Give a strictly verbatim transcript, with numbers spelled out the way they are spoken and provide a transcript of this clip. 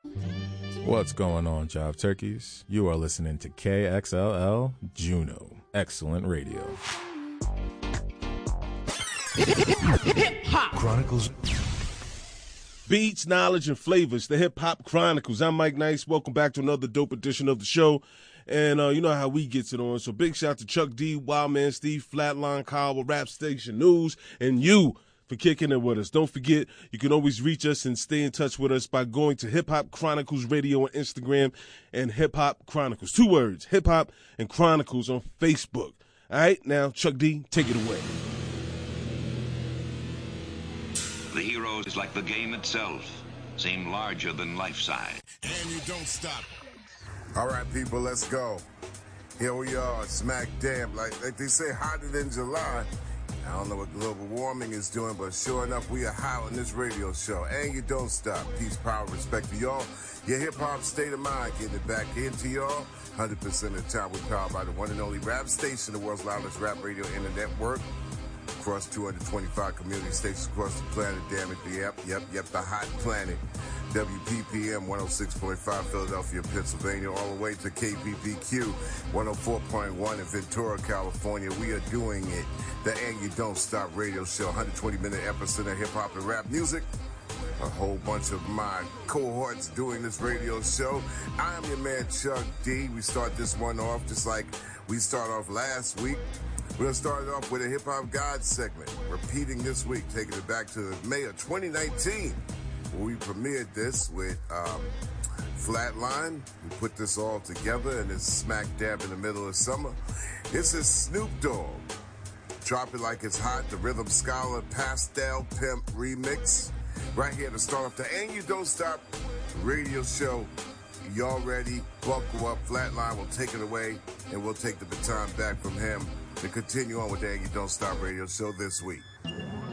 What's going on, Jive Turkeys? You are listening to K X L L Juno. Excellent radio. Hip Hop Chronicles. Beats, knowledge, and flavors. The Hip Hop Chronicles. I'm Mike Nice. Welcome back to another dope edition of the show. And uh, you know how we gets it on. So big shout out to Chuck D, Wildman Steve, Flatline Kyle, Rap Station News, and you for kicking it with us. Don't forget, you can always reach us and stay in touch with us by going to Hip Hop Chronicles Radio on Instagram and Hip Hop Chronicles. Two words, Hip Hop and Chronicles on Facebook. All right, now, Chuck D, take it away. The hero is like the game itself, seem larger than life size. And you don't stop. All right, people, let's go. Here we are, smack dab, like, like they say, hotter than July. I don't know what global warming is doing, but sure enough, we are hot on this radio show. And you don't stop. Peace, power, respect to y'all. Your hip-hop state of mind, getting it back into y'all. one hundred percent of the time, we're powered by the one and only rap station, the world's loudest rap radio internet network. Across two hundred twenty-five community stations across the planet, damn it, yep, yep, yep, the hot planet. W P P M one oh six point five, Philadelphia, Pennsylvania, all the way to K B B Q one oh four point one in Ventura, California. We are doing it. The And You Don't Stop radio show, one hundred twenty minute episode of hip-hop and rap music. A whole bunch of my cohorts doing this radio show. I am your man, Chuck D. We start this one off just like we start off last week. We're going to start it off with a Hip Hop God segment, repeating this week, taking it back to May of twenty nineteen, where we premiered this with um, Flatline. We put this all together, and it's smack dab in the middle of summer. This is Snoop Dogg, Drop It Like It's Hot, the Rhythm Scholar Pastel Pimp remix. Right here to start off the And You Don't Stop radio show. Y'all ready? Buckle up. Flatline will take it away, and we'll take the baton back from him to continue on with the And You Don't Stop radio show this week.